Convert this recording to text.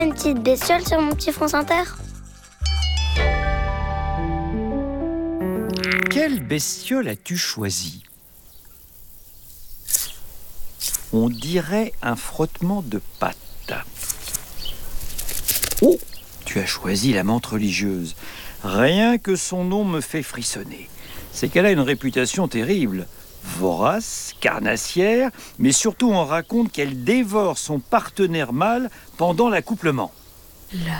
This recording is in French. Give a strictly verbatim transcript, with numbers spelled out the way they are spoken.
Une petite bestiole sur mon petit France Inter. Quelle bestiole as-tu choisi? On dirait un frottement de pattes. Oh, tu as choisi la menthe religieuse. Rien que son nom me fait frissonner. C'est qu'elle a une réputation terrible. Vorace, carnassière, mais surtout on raconte qu'elle dévore son partenaire mâle pendant l'accouplement. La